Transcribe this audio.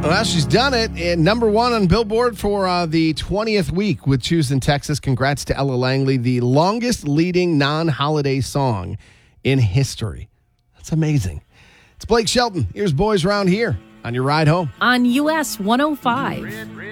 Well, she's done it. And number one on Billboard for the 20th week with Choose in Texas. Congrats to Ella Langley, the longest leading non-holiday song in history. That's amazing. It's Blake Shelton. Here's Boys Round Here on your ride home. On US 105.